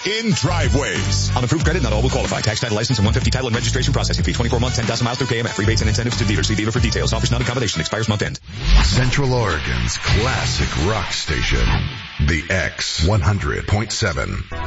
in Driveways. On approved credit, not all will qualify. Tax, title, license, and 150 title and registration processing fee. 24 months, 10,000 miles through KMF. Rebates and incentives to dealers. See dealer for details. Offers not accommodation. Expires month end. Central Oregon's classic rock station. The X 100.7.